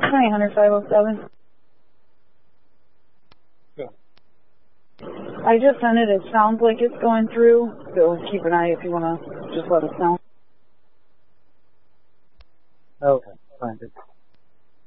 Hi, Hunter 507. Yeah. I just sent it. It sounds like it's going through, so keep an eye if you want to just let us know. Okay, fine.